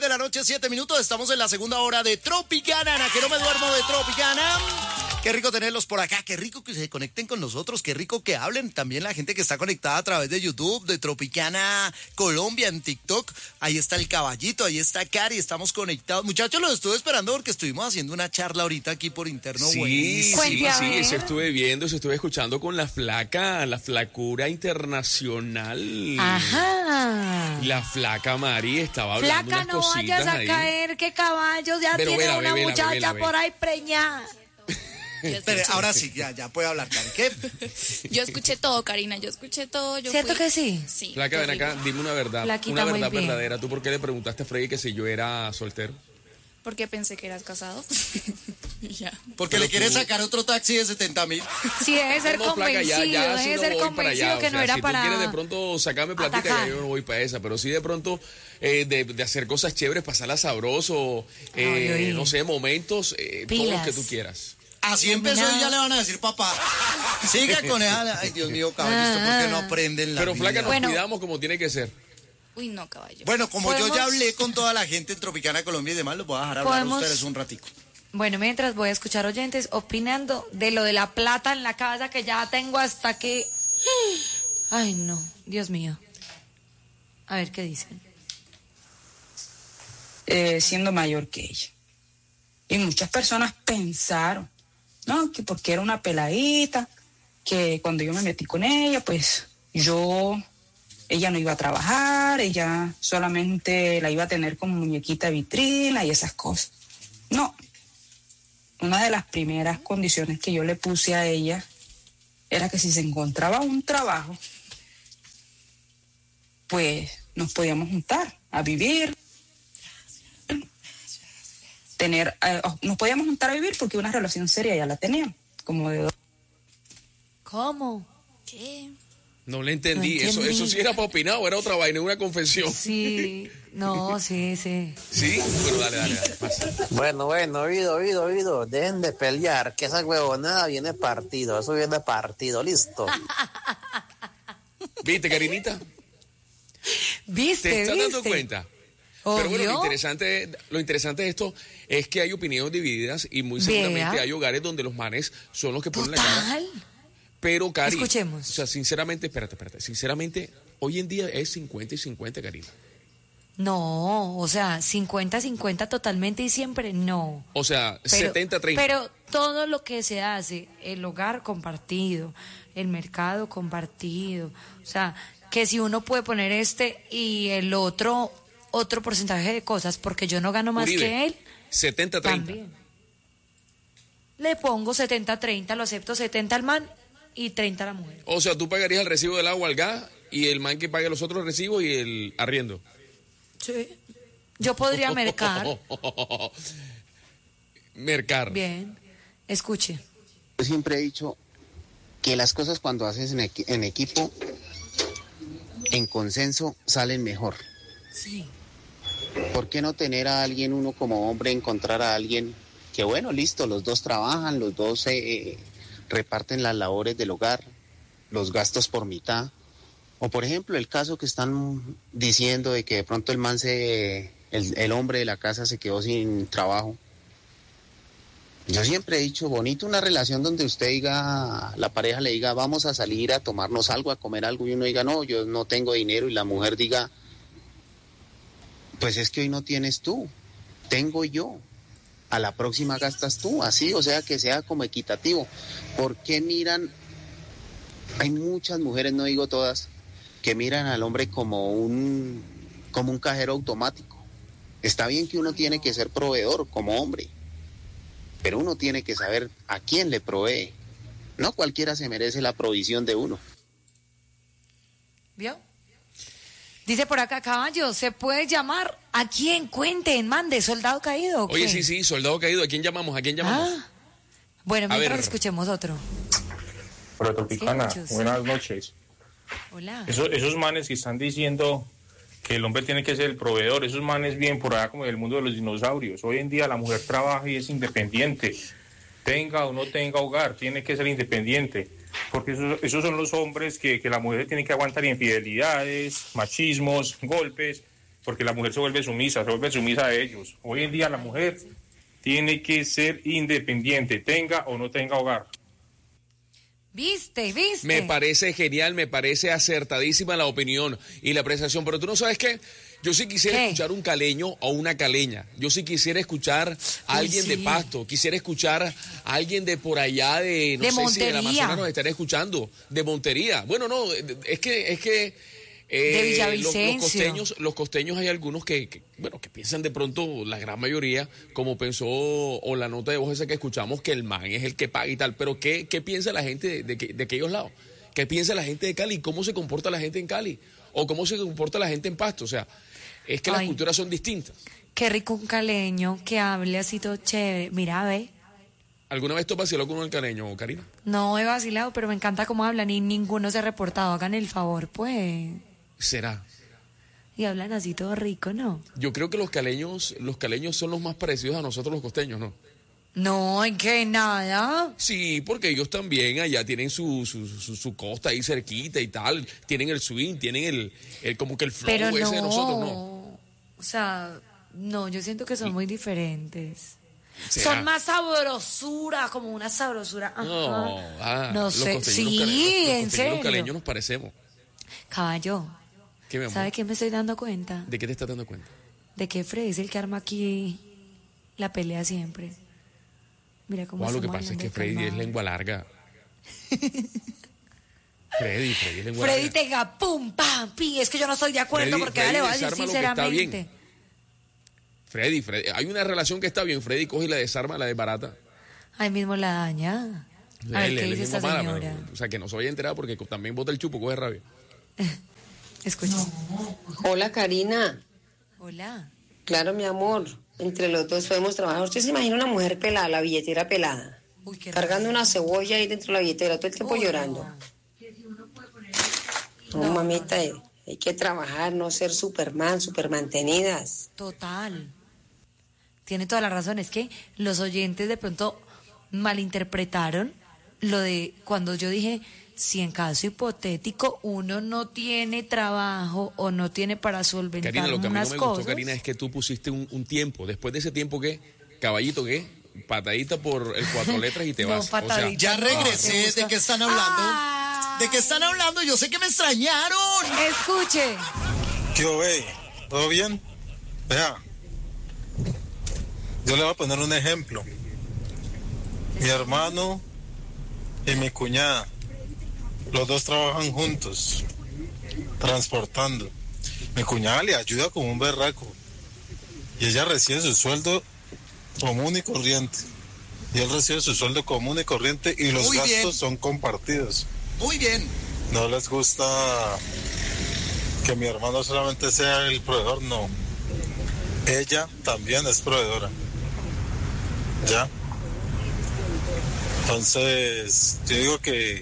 de la noche, 7 minutos. Estamos en la segunda hora de Tropicana, que no me duermo de Tropicana. Qué rico tenerlos por acá, qué rico que se conecten con nosotros, qué rico que hablen. También la gente que está conectada a través de YouTube, de Tropicana Colombia, en TikTok. Ahí está el caballito, ahí está Cari, estamos conectados. Muchachos, los estuve esperando porque estuvimos haciendo una charla ahorita aquí por interno. Sí, eso estuve viendo, eso estuve escuchando con la flaca, la flacura internacional. Ajá. La flaca Mari estaba hablando Flaca, unas no cositas vayas a ahí. caer, que caballos, ya Pero tiene vela, una vela, muchacha vela. por ahí preñada. Pero ahora sí, ya puede hablar, Cari. ¿Qué? Yo escuché todo, Karina, yo escuché todo. ¿Cierto que sí? Sí. Flaca, ven acá, dime una verdad, Flaquita, una muy verdad bien. verdadera. ¿Tú por qué le preguntaste a Freddy que si yo era soltero? Porque pensé que eras casado. Ya. Porque le quiere sacar otro taxi de 70,000. Sí, debe ser No, flaca, convencido, ya sí debe no ser voy para convencido allá. que O no sea, era si para tú quieres de pronto sacarme platita, atacar. ya yo no voy para esa. Pero sí de pronto de hacer cosas chéveres, pasarla sabroso, Ay. no sé, momentos, todos los que tú quieras. Así empezó y ya le van a decir papá. Siga con esa. Ay, Dios mío, caballito, ¿por qué no aprenden la Pero vida? flaca, nos Bueno. cuidamos como tiene que ser. Uy, no, caballo. Bueno, como yo ¿Podemos? ya hablé con toda la gente en Tropicana Colombia y demás, los voy a dejar hablar a ¿Podemos? ustedes un ratico. Bueno, mientras voy a escuchar oyentes opinando de lo de la plata en la casa que ya tengo hasta que... Ay, no, Dios mío. A ver qué dicen. Siendo mayor que ella. Y muchas personas pensaron, no, que porque era una peladita, que cuando yo me metí con ella, pues ella no iba a trabajar, ella solamente la iba a tener como muñequita de vitrina y esas cosas. No. Una de las primeras condiciones que yo le puse a ella era que si se encontraba un trabajo, pues nos podíamos juntar a vivir, nos podíamos juntar a vivir porque una relación seria ya la teníamos, como de ¿Cómo? ¿Qué? No le entendí. No entendí. Eso sí era para opinar o era otra vaina, una confesión. Sí, no, sí. ¿Sí? Bueno, dale, pasa. Bueno, oído. Dejen de pelear, que esa huevonada viene partido. Eso viene partido, listo. ¿Viste, Karinita? ¿Viste? ¿Te estás dando ¿Viste? cuenta? Obvio. Pero bueno, lo interesante de esto es que hay opiniones divididas y muy seguramente Vea. hay hogares donde los manes son los que ponen la cara. Total. Pero, Cari, Escuchemos. o sea, sinceramente, espérate, sinceramente, hoy en día es 50 y 50, Karina. No, o sea, 50-50 totalmente y siempre no. O sea, Pero- 70-30. Pero todo lo que se hace, el hogar compartido, el mercado compartido, o sea, que si uno puede poner y el otro porcentaje de cosas, porque yo no gano más Uribe, que él, 70-30. también. Le pongo 70-30, lo acepto 70 al man y 30 a la mujer. O sea, tú pagarías el recibo del agua, al gas, y el man que pague los otros recibos y el arriendo. Sí. Yo podría mercar. Mercar. Bien. Escuche. Yo siempre he dicho que las cosas cuando haces en equipo, en consenso, salen mejor. Sí. ¿Por qué no tener a alguien, uno como hombre, encontrar a alguien que, bueno, listo, los dos trabajan, los dos reparten las labores del hogar, los gastos por mitad? O, por ejemplo, el caso que están diciendo de que de pronto el hombre de la casa se quedó sin trabajo. Yo siempre he dicho, bonito una relación donde usted diga, la pareja le diga, vamos a salir a tomarnos algo, a comer algo, y uno diga, no, yo no tengo dinero, y la mujer diga, pues es que hoy no tienes tú, tengo yo, a la próxima gastas tú, así, o sea, que sea como equitativo. ¿Por qué miran? Hay muchas mujeres, no digo todas, que miran al hombre como un cajero automático. Está bien que uno tiene que ser proveedor como hombre, pero uno tiene que saber a quién le provee. No cualquiera se merece la provisión de uno. ¿Vio? Dice por acá, caballo, ¿se puede llamar? ¿A quién? Cuenten, mande, ¿soldado caído o qué? Oye, sí, soldado caído. ¿A quién llamamos? Ah, bueno, A mientras ver. escuchemos otro. Pero Tropicana, Sí, muchos. buenas noches. Hola. Esos manes que están diciendo que el hombre tiene que ser el proveedor, esos manes vienen por allá como del mundo de los dinosaurios. Hoy en día la mujer trabaja y es independiente. Tenga o no tenga hogar, tiene que ser independiente. Porque esos son los hombres que la mujer tiene que aguantar infidelidades, machismos, golpes. porque la mujer se vuelve sumisa a ellos. Hoy en día la mujer tiene que ser independiente, tenga o no tenga hogar. ¿Viste? Me parece genial, me parece acertadísima la opinión y la apreciación, pero tú no sabes qué, yo sí quisiera escuchar un caleño o una caleña, yo sí quisiera escuchar a alguien de Pasto, quisiera escuchar a alguien de por allá de, no sé si de la Amazonas nos estaría escuchando, de Montería. Bueno, no, es que de Villavicencio. Los costeños hay algunos que piensan de pronto, la gran mayoría, como pensó, o la nota de voz esa que escuchamos, que el man es el que paga y tal, pero ¿qué piensa la gente de aquellos lados? ¿Qué piensa la gente de Cali? ¿Cómo se comporta la gente en Cali? ¿O cómo se comporta la gente en Pasto? O sea, es que las culturas son distintas. Qué rico un caleño que hable así todo chévere. Mira, ve. ¿Alguna vez tú vaciló con un caleño, Karina? No he vacilado, pero me encanta cómo hablan y ninguno se ha reportado. Hagan el favor, pues. ¿Será? Y hablan así todo rico, ¿no? Yo creo que los caleños son los más parecidos a nosotros los costeños, ¿no? No, ¿en qué nada? Sí, porque ellos también allá tienen su costa ahí cerquita y tal. Tienen el swing, tienen el como que el flow pero ese de nosotros, ¿no? O sea, no, yo siento que son muy diferentes. ¿Será? Son más sabrosura, como una sabrosura. Ajá. No sé. Sí, en serio. Los caleños nos parecemos. Caballo. ¿Qué, mi amor? ¿Sabe qué me estoy dando cuenta? ¿De qué te estás dando cuenta? De que Freddy es el que arma aquí la pelea siempre. Mira cómo lo que pasa es que Freddy es lengua larga. Freddy es lengua larga. Freddy tenga pum, pam, pi. Es que yo no estoy de acuerdo porque Freddy le voy a decir sinceramente. Freddy, hay una relación que está bien. Freddy coge y la desarma, la desbarata. Ahí mismo la daña. A ver qué dice esta señora. O sea, que no se vaya a enterar porque también bota el chupo, coge rabia. Escucha. Hola, Karina. Hola. Claro, mi amor. Entre los dos podemos trabajar. ¿Usted se imagina una mujer pelada, la billetera pelada? Uy, qué cargando una cebolla ahí dentro de la billetera, todo el tiempo llorando. No, mamita, hay que trabajar, no ser Superman, supermantenidas. Total. Tiene toda la razón. Es que los oyentes de pronto malinterpretaron lo de cuando yo dije, si en caso hipotético uno no tiene trabajo o no tiene para solventar Karina, lo que a mí no unas me cosas. gustó, Karina, es que tú pusiste un tiempo. Después de ese tiempo, ¿qué? Caballito, ¿qué? Patadita por el 4 letras y te vas. Patadita, o sea, ya regresé. ¿De qué están hablando? ¿De qué están hablando? Yo sé que me extrañaron. Escuche. ¿Qué ve? ¿Todo bien? Vea, yo le voy a poner un ejemplo. Mi hermano y mi cuñada, los dos trabajan juntos, transportando. Mi cuñada le ayuda como un berraco y ella recibe su sueldo común y corriente. Y él recibe su sueldo común y corriente y los Muy gastos bien. son compartidos. Muy bien. No les gusta que mi hermano solamente sea el proveedor, no. Ella también es proveedora. ¿Ya? Entonces, yo digo que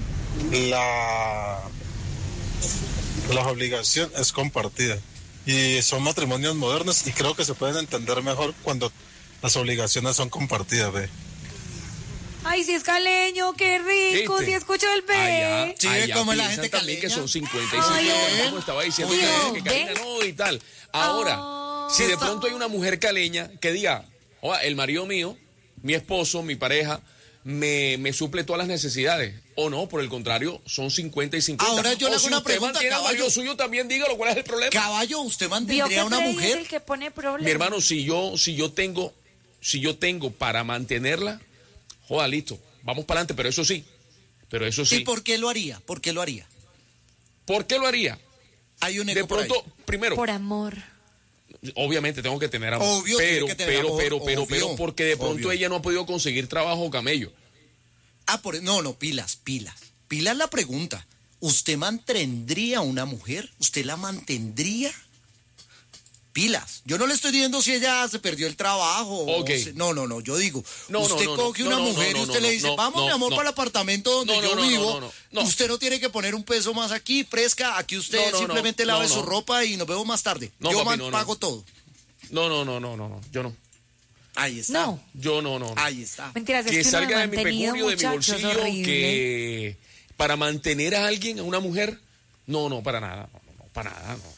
la obligación es compartida. Y son matrimonios modernos y creo que se pueden entender mejor cuando las obligaciones son compartidas, ve. Ay, si es caleño, qué rico, ¿Viste? si escucho el B. Allá, Sí, allá como la piensan gente también que caleña. son 55 Ay, años, como estaba diciendo Dios, que Karina ¿ven? no y tal. Ahora, si de pronto hay una mujer caleña que diga, oiga, el marido mío, mi esposo, mi pareja, me suple todas las necesidades. O no, por el contrario, son 50 y 50. Ahora yo le hago si una usted pregunta, mantiene al marido caballo. suyo, también dígalo, ¿cuál es el problema? Caballo, ¿usted Vio mantendría que a una Freddy es mujer? el que pone problemas. Mi hermano, si yo tengo para mantenerla, joda, listo, vamos para adelante, pero eso sí. ¿Y por qué lo haría? ¿Por qué lo haría? ¿Por qué lo haría? Hay un De eco por ahí. pronto, primero, Por amor. obviamente tengo que tener amor, Obvio, tiene que tener amor, pero, obvio, porque de pronto obvio. ella no ha podido conseguir trabajo o camello. No, pilas. Pilas la pregunta. ¿Usted mantendría a una mujer? ¿Usted la mantendría? Pilas. Yo no le estoy diciendo si ella se perdió el trabajo. Ok. No. Yo digo, No, usted coge una mujer y usted le dice, vamos, mi amor, para el apartamento donde yo vivo. no. Usted no tiene que poner un peso más aquí, fresca. Aquí usted simplemente lave su ropa y nos vemos más tarde. No, yo papi, pago todo. No, yo no. Ahí está. No. Yo no. Ahí está. Mentiras, es Que que uno salga de mi mantenido, peculio, de mi muchachos, bolsillo, horrible. que para mantener a alguien, a una mujer, no, para nada, no, para nada,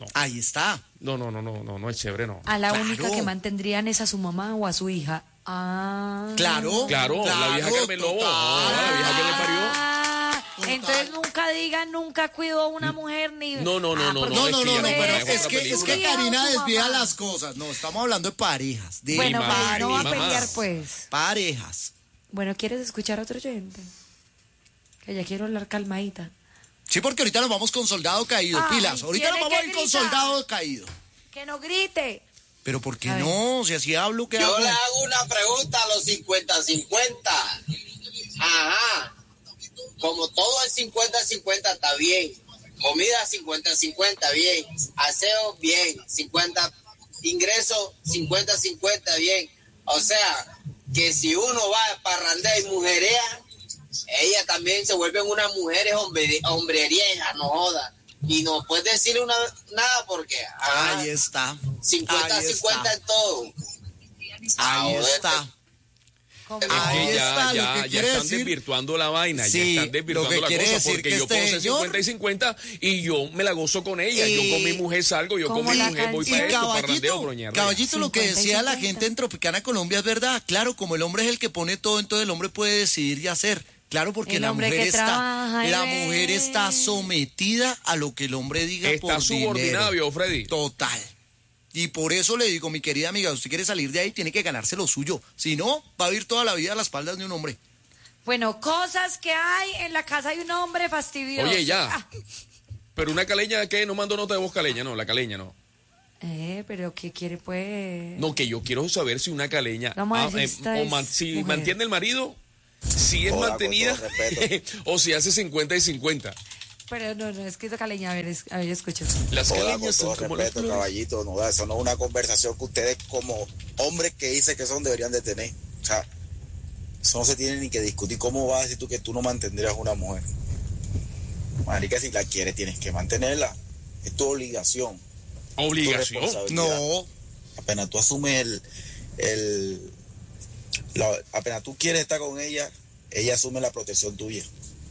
Ahí está. No es chévere, no. A la Claro. única que mantendrían es a su mamá o a su hija. Ah. Claro. Claro, la vieja Carmen Lobo, total. la vieja que le parió. Ah, Total. entonces nunca digan, nunca cuidó a una mujer ni... No, porque No, es que ya pero no, es otra que película. Karina Su desvía mamá. las cosas. No, estamos hablando de parejas. De Bueno, mamá, Feli, no va a mi mamá. pelear, pues. parejas. Bueno, ¿quieres escuchar a otro oyente? Que ya quiero hablar calmadita. Sí, porque ahorita nos vamos con soldado caído. Ay, Pilas. Ahorita nos tiene vamos a que ir con gritar. soldado caído. ¡Que no grite! Pero ¿por qué A ver. no? Si así hablo, ¿qué Yo hago? le hago una pregunta a los 50-50. Ajá. Como todo es 50-50 está bien. Comida 50-50 bien. Aseo bien. 50 ingresos 50-50 bien. O sea, que si uno va a parrandea y mujerea, ella también se vuelven unas mujeres hombreriejas, no joda. Y no puedes decirle nada porque Ahí está. 50-50 en todo. Ahí Joder, está. ¿Cómo? Es Ahí que está, lo que ya quiere están decir- desvirtuando la vaina, Sí, ya están desvirtuando lo que la quiere cosa, decir porque que yo este puedo ser señor- 50 y 50 y yo me la gozo con ella, Y- yo con mi mujer salgo, yo con Como mi la mujer voy canción. para Y esto, parrandeo, broñar. caballito, lo que 50 y decía la 50. gente en Tropicana Colombia es verdad. Claro, como el hombre es el que pone todo, entonces el hombre puede decidir y hacer. Claro, porque El la hombre mujer que trabaja y la ve. mujer está sometida a lo que el hombre diga Está por subordinada, dinero. vio, Freddy. Total. Y por eso le digo, mi querida amiga, usted quiere salir de ahí, tiene que ganarse lo suyo. Si no, va a vivir toda la vida a las espaldas de un hombre. Bueno, cosas que hay en la casa de un hombre fastidioso. Oye, ya. Ah, Pero una caleña, ¿qué? No mando nota de voz caleña, no, la caleña no. pero ¿qué quiere, pues? No, que yo quiero saber si una caleña, Vamos a ver si esta es si mujer. mantiene el marido, si es Hola, con mantenida, todo respeto. o si hace 50 y 50. Pero no, es que es caleña, a ver, escucho. Las Hola, con caleñas todo son como las respeto, flores. caballito, no, eso no es una conversación que ustedes como hombres que dicen que son deberían de tener. O sea, eso no se tiene ni que discutir. ¿Cómo vas a decir tú que tú no mantendrías una mujer? Marica, si la quieres tienes que mantenerla. Es tu obligación. tu Obligación. responsabilidad. No, Apenas tú asumes apenas tú quieres estar con ella asume la protección tuya.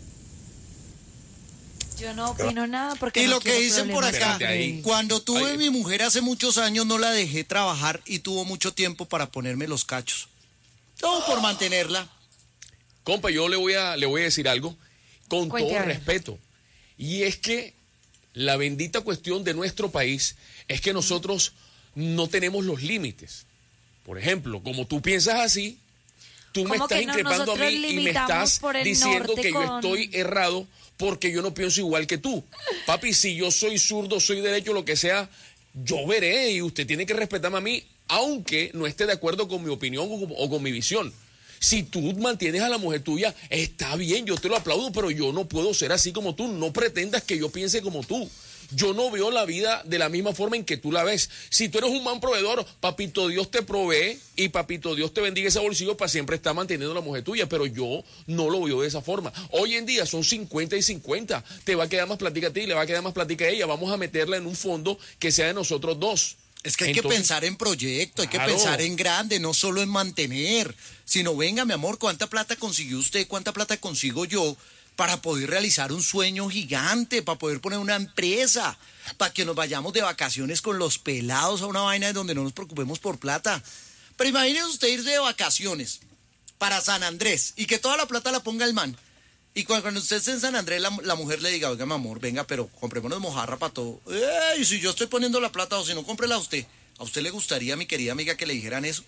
Yo no opino nada porque y no lo que quiero dicen por problemas. acá, Espérate ahí. cuando tuve Ay. mi mujer hace muchos años no la dejé trabajar y tuvo mucho tiempo para ponerme los cachos. Todo por mantenerla. Compa, yo le voy a decir algo con Cuente, todo a ver. respeto. Y es que la bendita cuestión de nuestro país es que nosotros no tenemos los límites. Por ejemplo, como tú piensas así, tú me ¿Cómo estás que no? increpando a mí Nosotros y me limitamos estás por el diciendo norte que yo con- estoy errado porque yo no pienso igual que tú. Papi, si yo soy zurdo, soy derecho, lo que sea, yo veré y usted tiene que respetarme a mí, aunque no esté de acuerdo con mi opinión o con mi visión. Si tú mantienes a la mujer tuya, está bien, yo te lo aplaudo, pero yo no puedo ser así como tú. No pretendas que yo piense como tú. Yo no veo la vida de la misma forma en que tú la ves. Si tú eres un man proveedor, papito Dios te provee y papito Dios te bendiga ese bolsillo para siempre estar manteniendo a la mujer tuya, pero yo no lo veo de esa forma. Hoy en día son 50 y 50. Te va a quedar más plática a ti, le va a quedar más plática a ella. Vamos a meterla en un fondo que sea de nosotros dos. Es que hay Entonces, que pensar en proyecto, hay que claro. pensar en grande, no solo en mantener, sino venga, mi amor, ¿cuánta plata consiguió usted? ¿Cuánta plata consigo yo para poder realizar un sueño gigante, para poder poner una empresa, para que nos vayamos de vacaciones con los pelados a una vaina en donde no nos preocupemos por plata? Pero imagínese usted ir de vacaciones para San Andrés y que toda la plata la ponga el man. Y cuando usted esté en San Andrés, la mujer le diga, oiga, mi amor, venga, pero comprémonos mojarra para todo. Y si yo estoy poniendo la plata o si no, cómprela a usted. ¿A usted le gustaría, mi querida amiga, que le dijeran eso?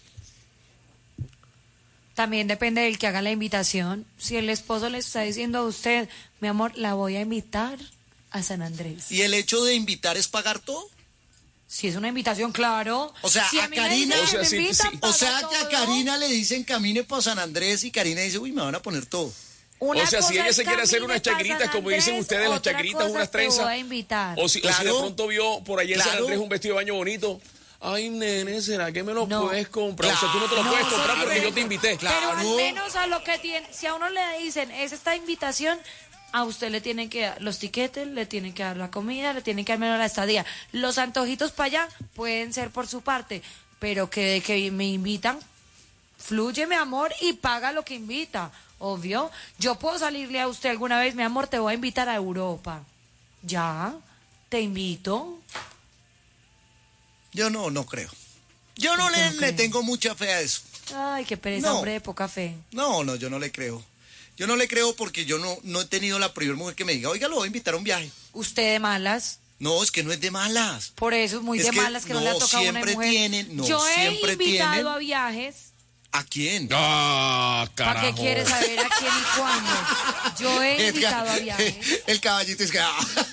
También depende del que haga la invitación. Si el esposo le está diciendo a usted, mi amor, la voy a invitar a San Andrés. ¿Y el hecho de invitar es pagar todo? Si es una invitación, claro. O sea, si a mí me Karina- dicen que O sea, me sí, invitan, sí. O paga sea, que a todo. Karina le dicen camine para San Andrés y Karina dice, uy, me van a poner todo. Una O sea, si cosa ella es se quiere hacer camine unas pa' San chagritas, como dicen Andrés, ustedes, las otra chagritas, cosa unas es te trenzas. voy a invitar. O si de Claro. pronto vio por ahí en San Claro. Andrés un vestido de baño bonito. Ay, nene, ¿será que me lo No. puedes comprar? O sea, tú no te lo No, puedes comprar sí, porque yo te invité. Pero al Claro. menos a lo que tiene, si a uno le dicen, es esta invitación, a usted le tienen que dar los tiquetes, le tienen que dar la comida, le tienen que dar menos la estadía. Los antojitos para allá pueden ser por su parte, pero que de que me invitan, fluye, mi amor, y paga lo que invita. Obvio, yo puedo salirle a usted alguna vez, mi amor, te voy a invitar a Europa. Ya, te invito. Yo no creo. Yo no le tengo mucha fe a eso. Ay, qué pereza, hombre de poca fe. No, yo no le creo. Yo no le creo porque yo no he tenido la primera mujer que me diga, oiga, lo voy a invitar a un viaje. ¿Usted de malas? No, es que no es de malas. Por eso es muy de malas que no le ha tocado a una mujer. Yo he invitado a viajes. ¿A quién? Ah, carajo. ¿Para qué quieres saber a quién y cuándo? Yo he invitado a viajes. El caballito es que...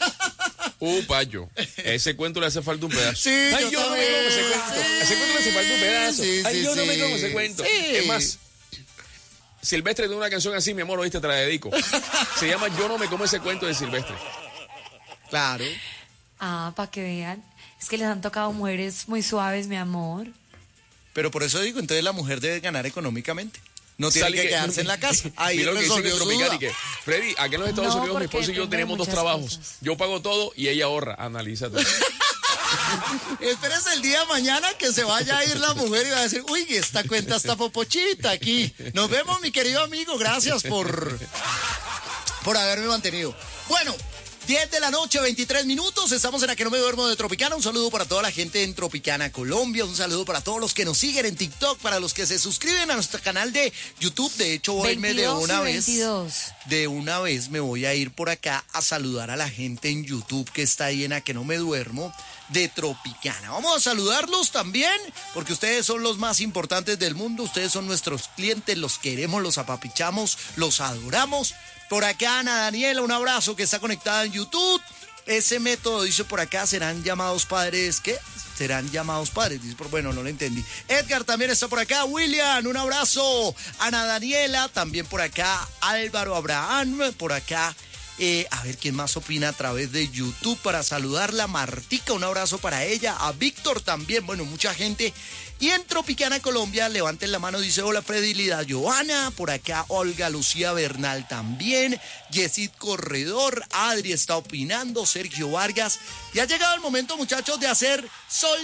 Payo. Ese cuento le hace falta un pedazo. Sí, ay, yo no me como ese cuento. Ese cuento le hace falta un pedazo. Ay, yo no me como ese cuento. Es más, Silvestre tiene una canción así, mi amor, oíste, te la dedico. Se llama Yo no me como ese cuento de Silvestre. Claro. Para que vean. Es que les han tocado mujeres muy suaves, mi amor. Pero por eso digo, entonces la mujer debe ganar económicamente. No tiene que quedarse en la casa. Ahí resolvió su duda. Freddy, aquí en los Estados Unidos mi esposo y yo tenemos 2 trabajos. Cosas. Yo pago todo y ella ahorra. Analízate. Espérese el día de mañana que se vaya a ir la mujer y va a decir, uy, esta cuenta está popochita aquí. Nos vemos, mi querido amigo. Gracias por haberme mantenido. Bueno, 10 de la noche, 23 minutos. Estamos en A Que No Me Duermo de Tropicana. Un saludo para toda la gente en Tropicana, Colombia. Un saludo para todos los que nos siguen en TikTok, para los que se suscriben a nuestro canal de YouTube. De hecho, voy a irme de una vez. De una vez me voy a ir por acá a saludar a la gente en YouTube que está ahí en A Que No Me Duermo de Tropicana. Vamos a saludarlos también, porque ustedes son los más importantes del mundo. Ustedes son nuestros clientes, los queremos, los apapichamos, los adoramos. Por acá, Ana Daniela, un abrazo, que está conectada en YouTube. Ese método, dice por acá, serán llamados padres. ¿Qué? Serán llamados padres. Dice, bueno, no lo entendí. Edgar también está por acá. William, un abrazo. Ana Daniela, también por acá. Álvaro Abraham, por acá. A ver quién más opina a través de YouTube para saludarla. Martica, un abrazo para ella. A Víctor también, bueno, mucha gente. Y en Tropicana, Colombia, levanten la mano, dice, hola Freddy, Lida Joana, por acá Olga Lucía Bernal también, Yesid Corredor, Adri está opinando, Sergio Vargas. Y ha llegado el momento, muchachos, de hacer Sol